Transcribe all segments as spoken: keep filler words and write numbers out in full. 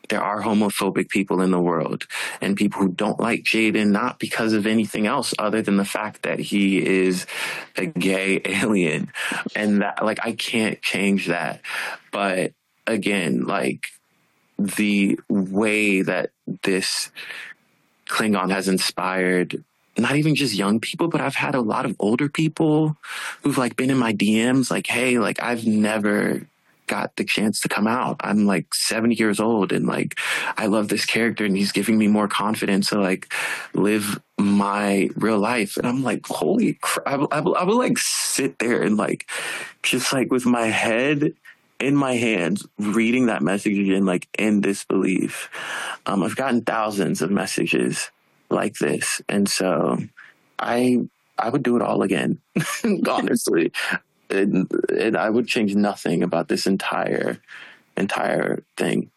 there are homophobic people in the world and people who don't like Jaden, not because of anything else other than the fact that he is a gay alien. And that, like, I can't change that. But again, like, the way that this Klingon has inspired not even just young people, but I've had a lot of older people who've like been in my D Ms like, hey, like I've never got the chance to come out. I'm like seventy years old and like I love this character and he's giving me more confidence to like live my real life. And I'm like, holy crap. I will, I will, I will like sit there and like just like with my head in my hands reading that message and like in disbelief. Um, I've gotten thousands of messages like this. And so I I would do it all again, honestly. And, and I would change nothing about this entire entire thing.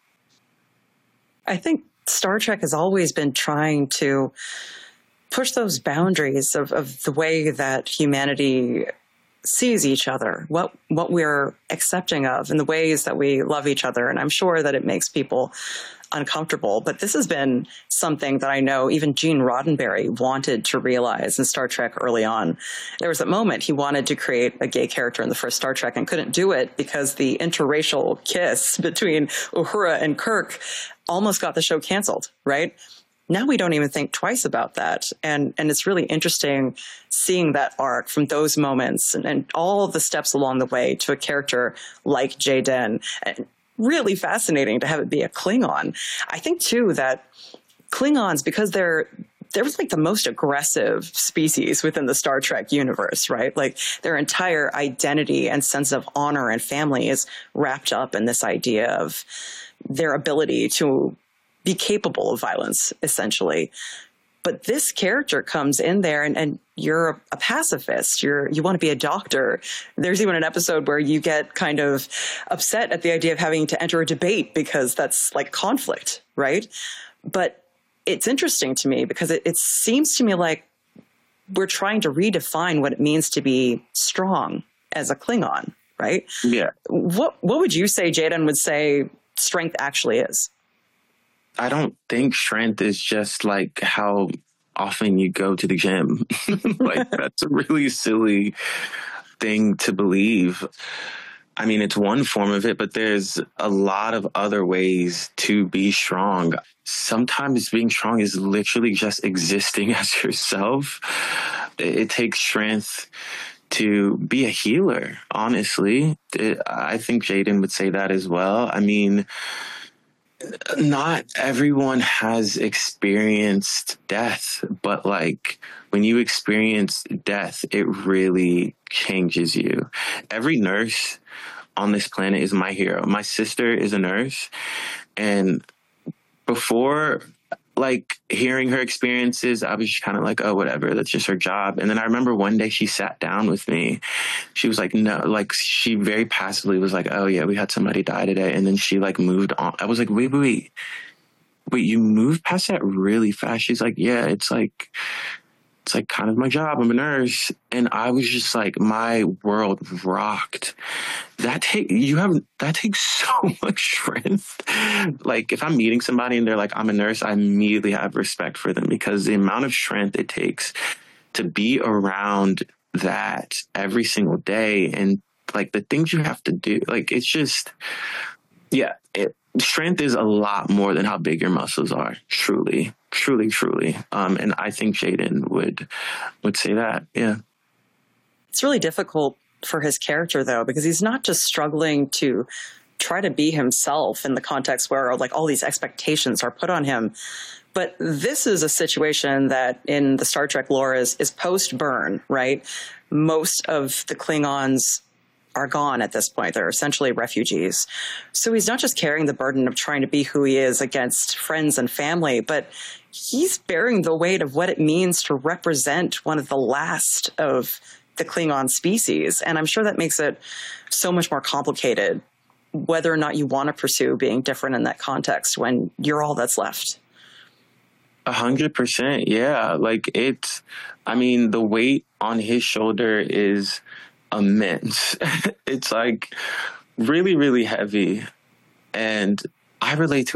I think Star Trek has always been trying to push those boundaries of, of the way that humanity sees each other, what what we're accepting of, and the ways that we love each other. And I'm sure that it makes people uncomfortable, but this has been something that I know even Gene Roddenberry wanted to realize in Star Trek early on. There was a moment he wanted to create a gay character in the first Star Trek and couldn't do it because the interracial kiss between Uhura and Kirk almost got the show canceled, right? Now we don't even think twice about that. And and it's really interesting seeing that arc from those moments and, and all the steps along the way to a character like Jaden. And really fascinating to have it be a Klingon. I think, too, that Klingons, because they're they're like the most aggressive species within the Star Trek universe, right? Like their entire identity and sense of honor and family is wrapped up in this idea of their ability to be capable of violence, essentially. But this character comes in there and, and you're a pacifist. You're, you want to be a doctor. There's even an episode where you get kind of upset at the idea of having to enter a debate because that's like conflict, right? But it's interesting to me because it, it seems to me like we're trying to redefine what it means to be strong as a Klingon, right? Yeah. What, what would you say Jaden would say strength actually is? I don't think strength is just like how often you go to the gym. Like that's a really silly thing to believe. I mean, it's one form of it, but there's a lot of other ways to be strong. Sometimes being strong is literally just existing as yourself. It takes strength to be a healer, honestly. It, I think Jaden would say that as well. I mean, not everyone has experienced death, but like when you experience death, it really changes you. Every nurse on this planet is my hero. My sister is a nurse, and before like hearing her experiences, I was just kind of like, oh, whatever, that's just her job. And then I remember one day she sat down with me. She was like, no, like she very passively was like, oh yeah, we had somebody die today. And then she like moved on. I was like, wait, wait, wait, wait, you moved past that really fast? She's like, yeah, it's like, it's like kind of my job. I'm a nurse. And I was just like, my world rocked. That take you have that takes so much strength. Like if I'm meeting somebody and they're like, I'm a nurse, I immediately have respect for them because the amount of strength it takes to be around that every single day and like the things you have to do, like it's just, yeah, it, strength is a lot more than how big your muscles are. Truly, truly, truly. Um, and I think Jaden would would say that. Yeah. It's really difficult for his character, though, because he's not just struggling to try to be himself in the context where like all these expectations are put on him. But this is a situation that in the Star Trek lore is, is post-burn, right? Most of the Klingons are gone at this point. They're essentially refugees. So he's not just carrying the burden of trying to be who he is against friends and family, but he's bearing the weight of what it means to represent one of the last of the Klingon species. And I'm sure that makes it so much more complicated, whether or not you want to pursue being different in that context when you're all that's left. A hundred percent. Yeah. Like it's, I mean, the weight on his shoulder is immense. It's like really, really heavy. And I relate to